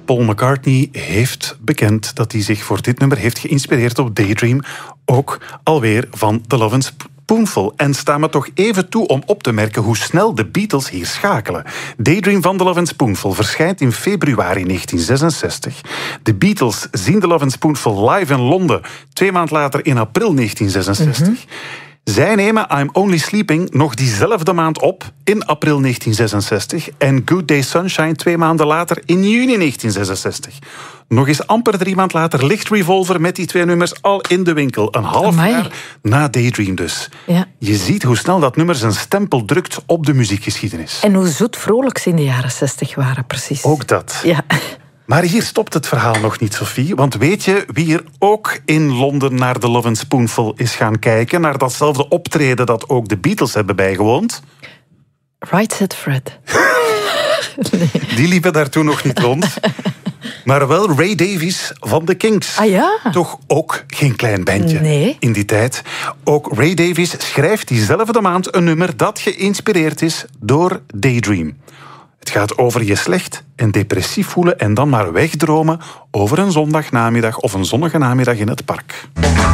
Paul McCartney heeft bekend dat hij zich voor dit nummer heeft geïnspireerd op Daydream. Ook alweer van The Lovin' Spoonful. En sta me toch even toe om op te merken hoe snel de Beatles hier schakelen. Daydream van The Lovin' Spoonful verschijnt in februari 1966. De Beatles zien The Lovin' Spoonful live in Londen 2 maanden later in april 1966. Zij nemen I'm Only Sleeping nog diezelfde maand op in april 1966 en Good Day Sunshine 2 maanden later in juni 1966. Nog eens amper 3 maanden later ligt Revolver met die 2 nummers al in de winkel. Een half jaar na Daydream dus. Ja. Je ziet hoe snel dat nummer zijn stempel drukt op de muziekgeschiedenis. En hoe zoet vrolijk ze in de jaren 60 waren, precies. Ook dat. Ja. Maar hier stopt het verhaal nog niet, Sophie. Want weet je wie er ook in Londen naar The Lovin' Spoonful is gaan kijken? Naar datzelfde optreden dat ook de Beatles hebben bijgewoond? Right Said Fred. Nee. Die liepen daar toen nog niet rond. Maar wel Ray Davies van de Kinks. Ah ja? Toch ook geen klein bandje in die tijd. Ook Ray Davies schrijft diezelfde maand een nummer dat geïnspireerd is door Daydream. Het gaat over je slecht en depressief voelen en dan maar wegdromen over een zondagnamiddag of een zonnige namiddag in het park.